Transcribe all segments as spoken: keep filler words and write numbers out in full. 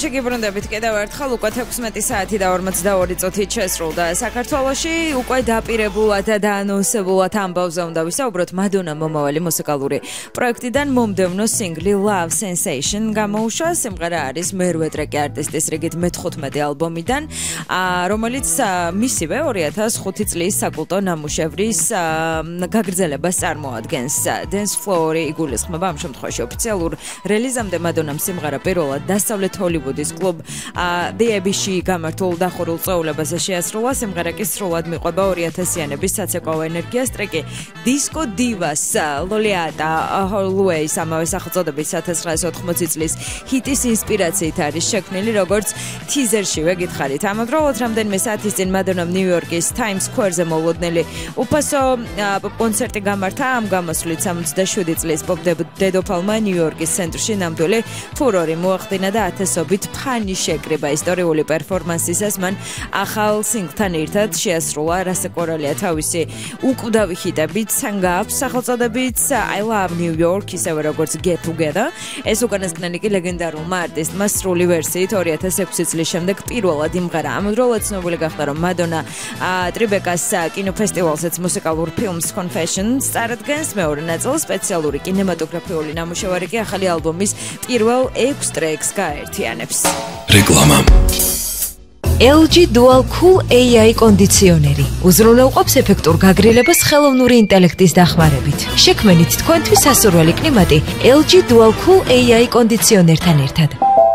საქართველოში გიბრუნდებით კიდევ ერთხელ უკვე თექვსმეტი საათი და ორმოცდაორი წუთით შესრულდა. საქართველოში უკვე დაპირებულად და დაანონსებულად ამბავზე უნდა ვისაუბროთ მადონამ მომავალი მუსიკალური პროექტიდან მომდევნო სინგლი Love Sensation გამოუშვა. სიმღერა არის მერვე ტრეკი არტისტის რიგით მეთხუთმეტი ალბომიდან, რომელიც მისივე ორი ათას ხუთი წლის საკულტო ნამუშევრის გაგრძელებას წარმოადგენს. Dance Floor იგულისხმება ამ შემთხვევაში ოფიციალურ რელიზამდე მადონამ სიმღერა პირველად დასავლეთ ჰოლივუდის კლუბ The Abbey-ში გამართულ დახურულ წვეულებაზე შეასრულა. სიმღერა კი სრულად მიყვება ორი ათასიანების საცეკვაო ენერგიას. ტრეკი Disco Divas ლოლიატა ჰოლუეის ამავე სახელწოდების ათას ცხრაასი ოთხმოცი წლის ჰიტის ინსპირაციით არის შექმნილი, როგორც ტიზერშივე გითხარით. ამავდროულად რამდენიმე საათის წინ მადონამ ნიუ-იორკის Times Square-ზე მოულოდნელი უფასო კონცერტი გამართა. ამ გამოსვლით სამოცდაშვიდი წლის პოპ დედოფალმა ნიუ-იორკის ცენტრში ნამდვილი ფურორი მოახდინა და ათასობით ფანი შეკრიბა. ისტორიული პერფორმანსისას მან ახალ სინგლთან ერთად შეასრულა რასაკორალია თავისი უკვდავი ჰიტებით, სანგაფს სახელწოდებით I Love New York, ისევე როგორც Get Together. ეს უკანასკნელი კი ლეგენდარულმა არტისტმა სრული ვერსიით ორი ათას ექვსი წლის შემდეგ პირველად იმღერა. ამავდროულად ცნობილი გახდა, რომ მადონა ტრიბეკას კინოფესტივალზეც მუსიკალურ ფილმს Confessions წარადგენს. მეორე ნაწილს სპეციალური კინემატოგრაფიული ნამუშევარი კი ახალი ალბომის პირველ ექვს ტრეკს გაერთიანებს. რეკლამა. ელ ჯი Dual Cool ეი აი კონდიციონერი უზრუნველყოფს ეფექტურ გაგრილებას ხელოვნური ინტელექტის დახმარებით. შექმნით თქვენთვის სასურველი კლიმატი ელ ჯი Dual Cool ეი აი კონდიციონერთან ერთად.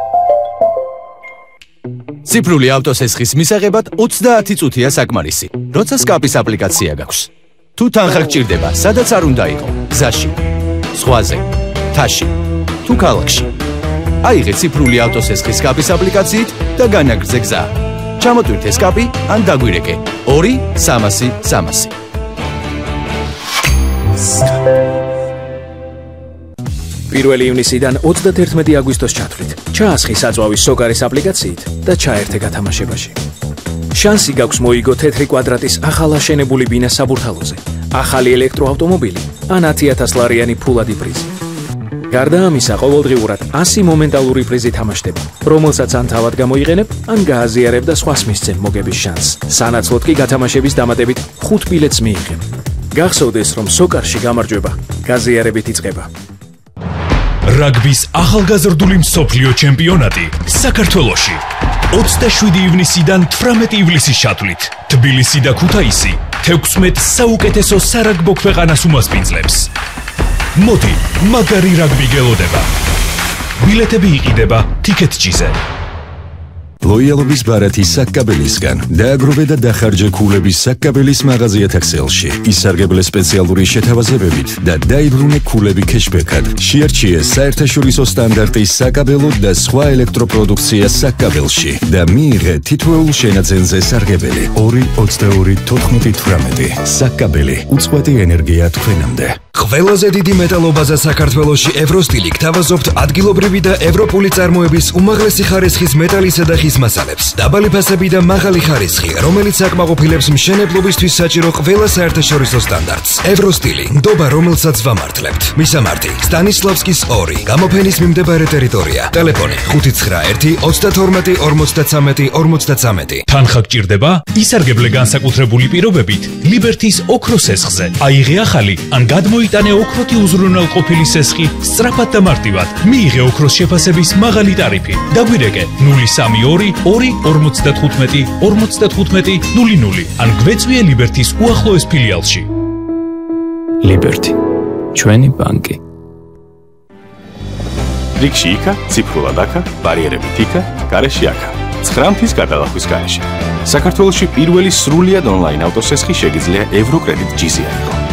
ციფრული ავტოსესხის მისაღებად ოცდაათი წუთია საკმარისი, როცა სკაპის აპლიკაცია გაქვს. თუ თანხა გჭირდება, სადაც არ უნდა იყო, გზაში, ზღვაზე, თაში, თუ ქალაქში. აიღე ციფრული ავტოსესხის სკაპის აპლიკაციით და განაგრძე გზა. ჩამოტვირთე სკაპი ან დაგვირეკე ორი სამასი სამასი. პირველი ივნისიდან ოცდაათი აგვისტოს ჩათვლით. ჩაასხი საწვავის სოკარის აპლიკაციით და ჩაერთე გათამაშებაში. შანსი გაქვს მოიგო თეთრი კვადრატის ახალ აშენებული ბინა საბურთალოზე, ახალი ელექტროავტომობილი ან ათი ათას ლარიანი ფულადი პრიზი. გარდა ამისა, ყოველდღიურად ასი მომენტალური პრიზი თამაშდება, რომელსაც ან თავად გამოიყენებ, ან გააზიარებ და სხვას მისცემ მოგების შანსს. სანაცვლოდ კი გათამაშების დამატებით ხუთ ბილეთს მიიღებ. გახსოვდეს, რომ სოკარში გამარჯვება გაზიარებით იწყება. რაგბის ახალგაზრდული მსოფლიო ჩემპიონატი საქართველოში ოცდაშვიდი ივნისიდან თვრამეტი ივლისის ჩათვლით. თბილისი და ქუთაისი თექვსმეტ საუკეთესო სარაგბო ქვეყანას უმასპინძლებს. მოდი, მაგარი რაგბი გელოდება. ბილეთები იყიდება TicketJet-ზე. ლოიალობის ბარათი საკკაბელისგან დააგროვე და დახარჯე ქულების საკკაბელის მაღაზია თახსელში. ისარგებლე სპეციალური შეთავაზებებით და დაიბრუნე ქულები кэშბექად. შეარჩიე საერთაშორისო სტანდარტის საკაბელო და სხვა ელექტროპროდუქცია საკკაბელში და მიიღე თითოეულ შენაძენზე სარგებელი. ორი ოცდაორი თოთხმეტი თვრამეტი. საკკაბელი უწყვეტი ენერგია თქვენამდე. ყველაზე დიდი მეტალობაზა საქართველოში ევროსტილი გთავაზობთ ადგილობრივი და ევროპული წარმოების უმაღლესი ხარისხის მეტალისა და ხის მასალებს. დაბალი ფასები და მაღალი ხარისხი, რომელიც აკმაყოფილებს მშენებლობისთვის საჭირო ყველა საერთაშორისო სტანდარტს. ევროსტილი, ნდობა, რომელსაც ვამართლებთ. მისამართი: სტანისლავსკის ორი, გამოფენის მიმდებარე ტერიტორია. ტელეფონი: ხუთი ცხრა ერთი ოცდათორმეტი ორმოცდათრამეტი ორმოცდათრამეტი. თანხა გჭირდება? ისარგებლე განსაკუთრებული პირობებით ლიბერთის ოქროს სესხზე. აიღე ახალი ან გადმოიტანე ოქროთი უზრუნველყოფილი სესხი სწრაფად და მარტივად. მიიღე ოქროს შეფასების მაღალი ტარიფი. დაგვირეკე ნული სამი ორი ორი ორმოცდათხუთმეტი ორმოცდათხუთმეტი ნული ნული ან გვეწვიე ლიბერთის უახლოეს ფილიალში. ლიბერთი, ჩვენი ბანკი. რიგში იქა, ციფრულად აქა, ბარიერებით იქა, გარეში აქა. ცხრა მთის გადალახვის გარეშე. საქართველოში პირველი სრულიად ონლაინ ავტოსესხი შეგიძლია ევროკრედიტ ჯი-ზე აიღო.